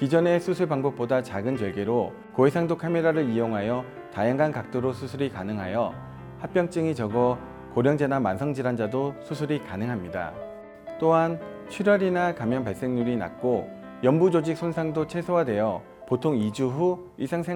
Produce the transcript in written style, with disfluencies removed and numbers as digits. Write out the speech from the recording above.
기존의 수술 방법보다 작은 절개로 고해상도 카메라를 이용하여 다양한 각도로 수술이 가능하여 합병증이 적어 고령자나 만성질환자도 수술이 가능합니다. 또한 출혈이나 감염 발생률이 낮고 연부 조직 손상도 최소화되어 보통 2주 후 일상생활